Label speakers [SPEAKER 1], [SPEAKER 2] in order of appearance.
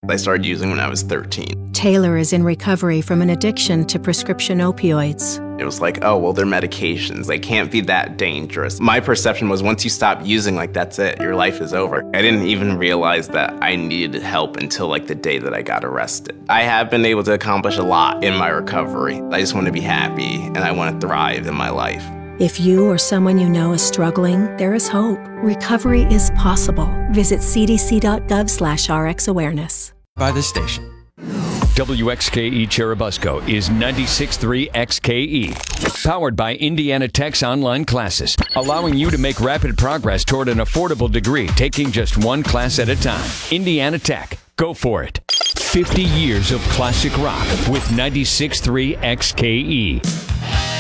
[SPEAKER 1] I started using when I was 13.
[SPEAKER 2] Taylor is in recovery from an addiction to prescription opioids.
[SPEAKER 1] It was like, oh, well, they're medications. They can't be that dangerous. My perception was once you stop using, like, that's it. Your life is over. I didn't even realize that I needed help until, like, the day that I got arrested. I have been able to accomplish a lot in my recovery. I just want to be happy, and I want to thrive in my life.
[SPEAKER 2] If you or someone you know is struggling, there is hope. Recovery is possible. Visit cdc.gov/RxAwareness.
[SPEAKER 3] By the station. WXKE Churubusco is 96.3 XKE. Powered by Indiana Tech's online classes, allowing you to make rapid progress toward an affordable degree, taking just one class at a time. Indiana Tech. Go for it. 50 years of classic rock with 96.3 XKE.